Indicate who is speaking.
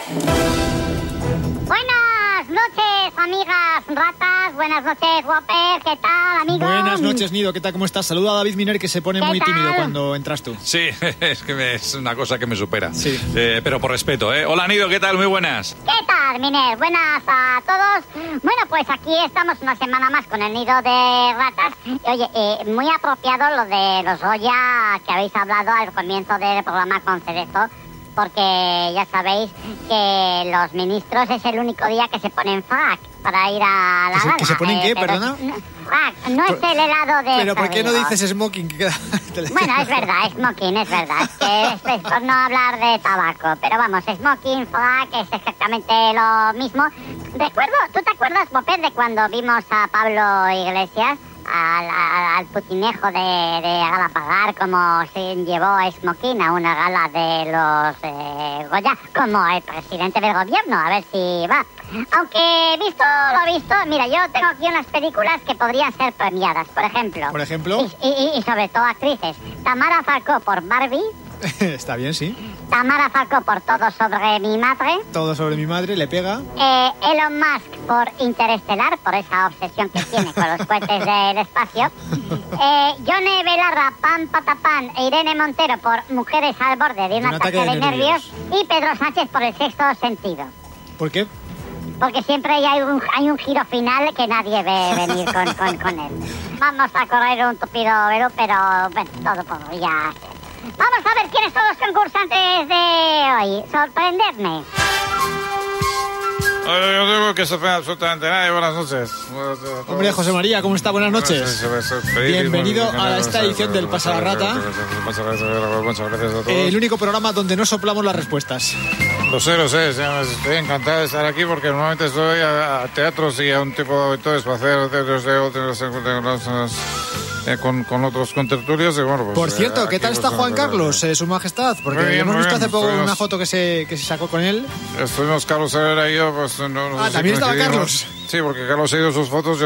Speaker 1: Buenas noches, amigas ratas. Buenas noches, Whopper. ¿Qué tal, amigo?
Speaker 2: Buenas noches, Nido. ¿Qué tal? ¿Cómo estás? Saluda a David Miner, que se pone muy tímido cuando entras tú.
Speaker 3: Sí, es que es una cosa que me supera.
Speaker 2: Sí.
Speaker 3: Pero por respeto, ¿eh? Hola, Nido, ¿qué tal? Muy buenas.
Speaker 1: ¿Qué tal, Miner? Buenas a todos. Bueno, pues aquí estamos una semana más con el nido de ratas. Oye, muy apropiado lo de los Goya que habéis hablado al comienzo del programa con Cerezo, porque ya sabéis que los ministros es el único día que se ponen frac para ir a la gala.
Speaker 2: ¿Que se ponen qué, perdona?
Speaker 1: Frac, no es el helado de...
Speaker 2: Pero ¿por qué no
Speaker 1: Ferrero.
Speaker 2: dices smoking?
Speaker 1: Bueno, es verdad, smoking, es verdad. Que es por no hablar de tabaco. Pero vamos, smoking, frac, es exactamente lo mismo. ¿Tú te acuerdas, Popper, de cuando vimos a Pablo Iglesias? Al putinejo de Galapagar, como se llevó smoking a una gala de los Goya, como el presidente del gobierno, a ver si va. Aunque visto lo visto, mira, yo tengo aquí unas películas que podrían ser premiadas, por ejemplo.
Speaker 2: ¿Por ejemplo?
Speaker 1: Y sobre todo actrices. Tamara Falcó por Barbie.
Speaker 2: Está bien, sí.
Speaker 1: Tamara Falcó por Todo sobre mi madre.
Speaker 2: Todo sobre mi madre, le pega.
Speaker 1: Elon Musk por Interestelar, por esa obsesión que tiene con los cohetes del espacio. Yone Belarra, Pan Patapán e Irene Montero por Mujeres al borde de un ataque de nervios. Y Pedro Sánchez por El sexto sentido.
Speaker 2: ¿Por qué?
Speaker 1: Porque siempre hay un giro final que nadie ve venir con él. Vamos a correr un tupido velo, pero bueno, todo podría ser. Vamos a ver quiénes son los concursantes de hoy. Sorprenderme.
Speaker 4: Yo tengo que sorprender absolutamente nadie. Buenas noches.
Speaker 2: Hombre, José María, ¿cómo está? Buenas noches. Bienvenido a esta edición del Pasa la Rata.
Speaker 4: Muchas gracias a todos.
Speaker 2: El único programa donde no soplamos las respuestas.
Speaker 4: Lo sé. Estoy encantado de estar aquí porque normalmente estoy a teatros y a un tipo de auditores para hacer con otros contertulios. Y bueno, pues,
Speaker 2: por cierto, ¿qué tal está Juan Carlos, su majestad? Porque
Speaker 4: bien,
Speaker 2: hemos visto
Speaker 4: bien.
Speaker 2: hace poco una foto que se sacó con él.
Speaker 4: Estuvimos Carlos Herrera y yo, pues no
Speaker 2: ¿también estaba Carlos?
Speaker 4: Sí, porque Carlos ha ido sus fotos, yo